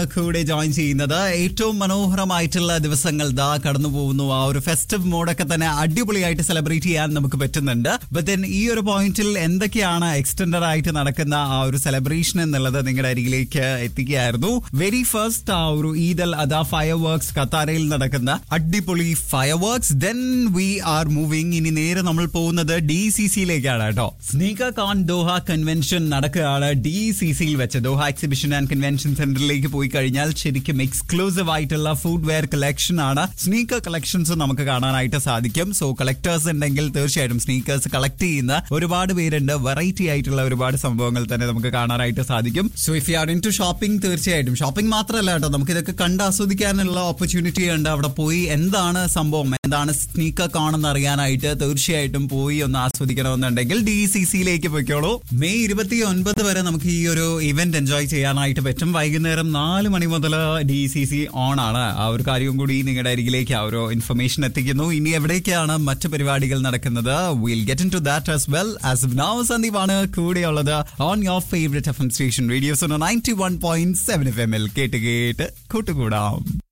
കൂടെ ജോയിൻ ചെയ്യുന്നത്. ഏറ്റവും മനോഹരമായിട്ടുള്ള ദിവസങ്ങൾ ദാ കടന്നു പോകുന്നു. ആ ഒരു ഫെസ്റ്റീവ് മോഡൊക്കെ തന്നെ അടിപൊളിയായിട്ട് സെലിബ്രേറ്റ് ചെയ്യാൻ നമുക്ക് പറ്റുന്നുണ്ട്. ബട്ട് ദെൻ ഈ ഒരു പോയിന്റിൽ എന്തൊക്കെയാണ് എക്സ്റ്റൻഡഡ് ആയിട്ട് നടക്കുന്ന ആ ഒരു സെലിബ്രേഷൻ എന്നുള്ളത് നിങ്ങളുടെ അരികിലേക്ക് എത്തിക്കുകയായിരുന്നു. വെരി ഫസ്റ്റ് ആ ഒരു ഈദ് അൽ അദ ഫയർ വർക്ക്സ് ഖത്താരയിൽ നടക്കുന്ന അടിപൊളി fire works. Then we are moving. ഇനി നേരെ നമ്മൾ പോകുന്നത് DCCയിലേക്കാണ് കേട്ടോ. സ്നീക്കർ കോൺ ദോഹ കൺവെൻഷൻ നടക്കുകയാണ് DCCയിൽ വെച്ച്. ദോഹ എക്സിബിഷൻ ആൻഡ് കൺവെൻഷൻ സെന്ററിലേക്ക് പോയി കഴിഞ്ഞാൽ ശരിക്കും എക്സ്ക്ലൂസീവ് ആയിട്ടുള്ള ഫുഡ് വെയർ കളക്ഷൻ ആണ്. സ്നീക്കർ കളക്ഷൻസ് നമുക്ക് കാണാനായിട്ട് സാധിക്കും. സോ കളക്ടേഴ്സ് ഉണ്ടെങ്കിൽ തീർച്ചയായിട്ടും സ്നീക്കേഴ്സ് കളക്ട് ചെയ്യുന്ന ഒരുപാട് പേരുണ്ട്. വെറൈറ്റി ആയിട്ടുള്ള ഒരുപാട് സംഭവങ്ങൾ തന്നെ നമുക്ക് കാണാനായിട്ട് സാധിക്കും. So if you are in to shopping, തീർച്ചയായിട്ടും ഷോപ്പിംഗ് മാത്രമല്ല കേട്ടോ, നമുക്ക് ഇതൊക്കെ കണ്ട് ആസ്വദിക്കാനുള്ള ഓപ്പർച്യൂണിറ്റി ഉണ്ട്. അവിടെ പോയി എന്താണ് സംഭവം, എന്താണ് സ്നീക്കർ കാണുന്ന അറിയാനായിട്ട് തീർച്ചയായിട്ടും പോയി ഒന്ന് ആസ്വദിക്കണമെന്നുണ്ടെങ്കിൽ DCCയിലേക്ക് പോയിക്കോളൂ. മെയ് 29 വരെ നമുക്ക് ഈ ഒരു ഇവന്റ് എൻജോയ് ചെയ്യാനായിട്ട് പറ്റും. വൈകുന്നേരം 4 മണി മുതൽ DCC ഓൺ ആണ്. ആ ഒരു കാര്യം കൂടി നിങ്ങളുടെ അരികിലേക്ക് ആ ഒരു ഇൻഫർമേഷൻ എത്തിക്കുന്നു. ഇനി എവിടേക്കാണ് മറ്റു പരിപാടികൾ നടക്കുന്നത്? Will get in to that as well. As of now സന്ദീപാണ് കൂടെയുള്ളത് on your favourite FM station radio 91.7 FM. കേട്ട് കൂട്ടുകൂടാം.